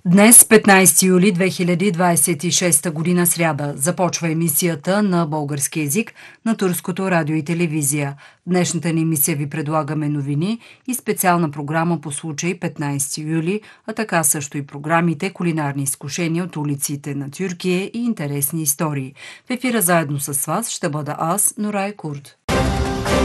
Днес, 15 юли 2026 година, сряда, започва емисията на български език на Турското радио и телевизия. В днешната ни емисия ви предлагаме новини и специална програма по случай 15 юли, а така също и програмите "Кулинарни изкушения от улиците на Тюркия" и "Интересни истории". В ефира заедно с вас ще бъда аз, Нурай Курд.